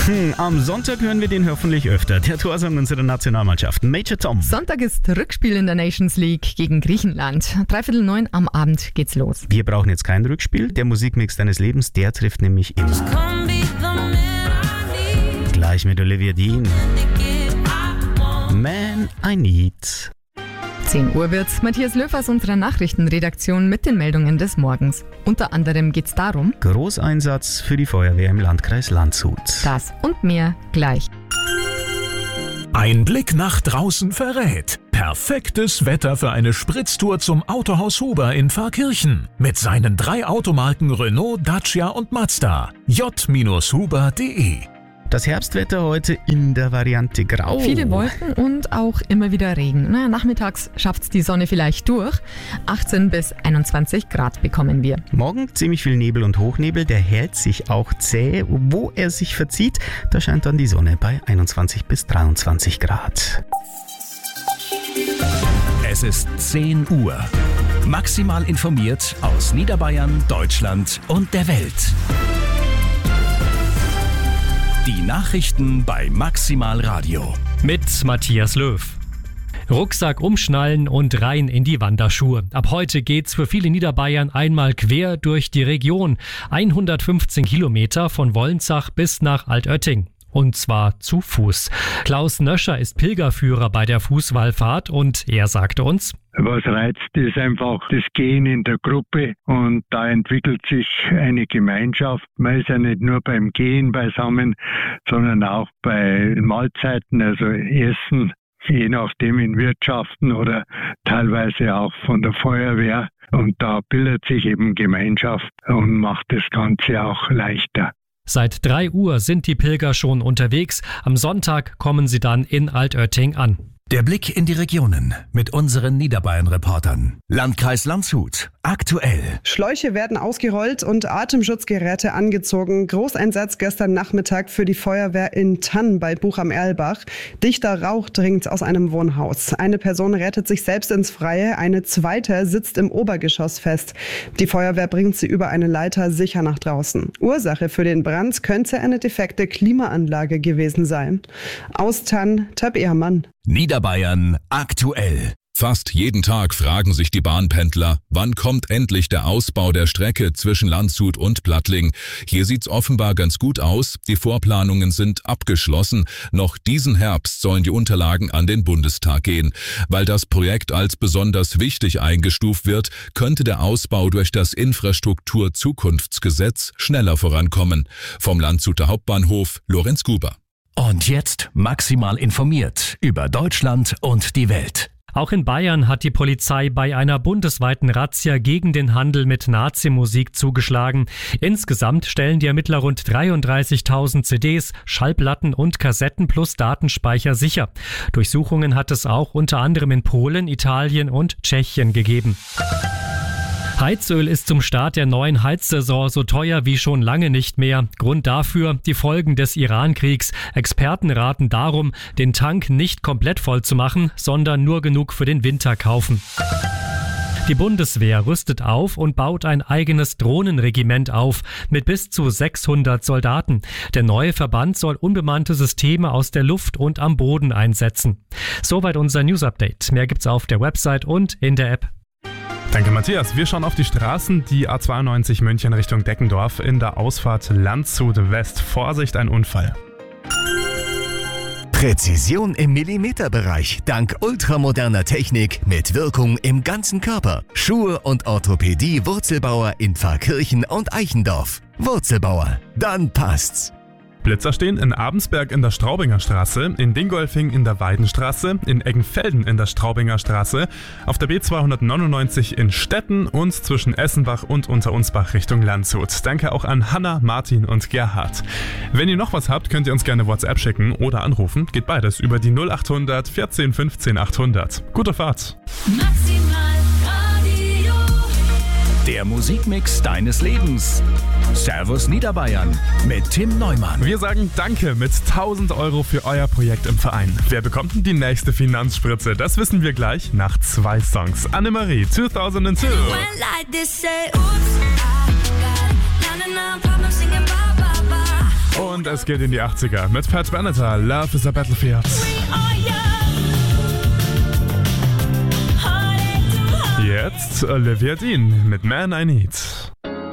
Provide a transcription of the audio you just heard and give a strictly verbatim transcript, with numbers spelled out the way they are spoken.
Hm, am Sonntag hören wir den hoffentlich öfter. Der Torsong unserer Nationalmannschaft, Major Tom. Sonntag ist Rückspiel in der Nations League gegen Griechenland. Dreiviertel neun am Abend geht's los. Wir brauchen jetzt kein Rückspiel. Der Musikmix deines Lebens, der trifft nämlich immer. Gleich mit Olivia Dean. Man, I Need. zehn Uhr wird's. Matthias Löw aus unserer Nachrichtenredaktion mit den Meldungen des Morgens. Unter anderem geht's darum: Großeinsatz für die Feuerwehr im Landkreis Landshut. Das und mehr gleich. Ein Blick nach draußen verrät. Perfektes Wetter für eine Spritztour zum Autohaus Huber in Pfarrkirchen. Mit seinen drei Automarken Renault, Dacia und Mazda. j huber punkt de. Das Herbstwetter heute in der Variante Grau. Viele Wolken und auch immer wieder Regen. Na, nachmittags schafft's die Sonne vielleicht durch. achtzehn bis einundzwanzig Grad bekommen wir. Morgen ziemlich viel Nebel und Hochnebel, der hält sich auch zäh. Wo er sich verzieht, da scheint dann die Sonne bei einundzwanzig bis dreiundzwanzig Grad. Es ist zehn Uhr. Maximal informiert aus Niederbayern, Deutschland und der Welt. Die Nachrichten bei Maximal Radio. Mit Matthias Löw. Rucksack umschnallen und rein in die Wanderschuhe. Ab heute geht's für viele Niederbayern einmal quer durch die Region. hundertfünfzehn Kilometer von Wolnzach bis nach Altötting. Und zwar zu Fuß. Klaus Nöscher ist Pilgerführer bei der Fußwallfahrt und er sagte uns: Was reizt, ist einfach das Gehen in der Gruppe und da entwickelt sich eine Gemeinschaft. Man ist ja nicht nur beim Gehen beisammen, sondern auch bei Mahlzeiten, also Essen, je nachdem in Wirtschaften oder teilweise auch von der Feuerwehr. Und da bildet sich eben Gemeinschaft und macht das Ganze auch leichter. Seit drei Uhr sind die Pilger schon unterwegs. Am Sonntag kommen sie dann in Altötting an. Der Blick in die Regionen mit unseren Niederbayern-Reportern. Landkreis Landshut. Aktuell. Schläuche werden ausgerollt und Atemschutzgeräte angezogen. Großeinsatz gestern Nachmittag für die Feuerwehr in Thann bei Buch am Erlbach. Dichter Rauch dringt aus einem Wohnhaus. Eine Person rettet sich selbst ins Freie, eine zweite sitzt im Obergeschoss fest. Die Feuerwehr bringt sie über eine Leiter sicher nach draußen. Ursache für den Brand könnte eine defekte Klimaanlage gewesen sein. Aus Thann, Tab Ehrmann. Niederbayern aktuell. Fast jeden Tag fragen sich die Bahnpendler, wann kommt endlich der Ausbau der Strecke zwischen Landshut und Plattling. Hier sieht's offenbar ganz gut aus, die Vorplanungen sind abgeschlossen. Noch diesen Herbst sollen die Unterlagen an den Bundestag gehen. Weil das Projekt als besonders wichtig eingestuft wird, könnte der Ausbau durch das Infrastrukturzukunftsgesetz schneller vorankommen. Vom Landshuter Hauptbahnhof, Lorenz Guber. Und jetzt maximal informiert über Deutschland und die Welt. Auch in Bayern hat die Polizei bei einer bundesweiten Razzia gegen den Handel mit Nazi-Musik zugeschlagen. Insgesamt stellen die Ermittler rund dreiunddreißigtausend C Ds, Schallplatten und Kassetten plus Datenspeicher sicher. Durchsuchungen hat es auch unter anderem in Polen, Italien und Tschechien gegeben. Heizöl ist zum Start der neuen Heizsaison so teuer wie schon lange nicht mehr. Grund dafür die Folgen des Iran-Kriegs. Experten raten darum, den Tank nicht komplett voll zu machen, sondern nur genug für den Winter kaufen. Die Bundeswehr rüstet auf und baut ein eigenes Drohnenregiment auf mit bis zu sechshundert Soldaten. Der neue Verband soll unbemannte Systeme aus der Luft und am Boden einsetzen. Soweit unser News-Update. Mehr gibt's auf der Website und in der App. Danke, Matthias. Wir schauen auf die Straßen. Die A zweiundneunzig München Richtung Deckendorf in der Ausfahrt Landshut West. Vorsicht, ein Unfall. Präzision im Millimeterbereich dank ultramoderner Technik mit Wirkung im ganzen Körper. Schuhe und Orthopädie Wurzelbauer in Pfarrkirchen und Eichendorf. Wurzelbauer, dann passt's. Blitzer stehen in Abensberg in der Straubinger Straße, in Dingolfing in der Weidenstraße, in Eggenfelden in der Straubinger Straße, auf der B zweihundertneunundneunzig in Stetten und zwischen Essenbach und Unterunsbach Richtung Landshut. Danke auch an Hanna, Martin und Gerhard. Wenn ihr noch was habt, könnt ihr uns gerne WhatsApp schicken oder anrufen. Geht beides über die null achthundert vierzehn fünfzehn achthundert. Gute Fahrt! Der Musikmix deines Lebens. Servus Niederbayern mit Tim Neumann. Wir sagen Danke mit tausend Euro für euer Projekt im Verein. Wer bekommt denn die nächste Finanzspritze? Das wissen wir gleich nach zwei Songs. Annemarie, zweitausendzwei. Und Und es geht in die achtziger mit Pat Benatar, Love is a Battlefield. Jetzt Olivia Dean mit Man I Need.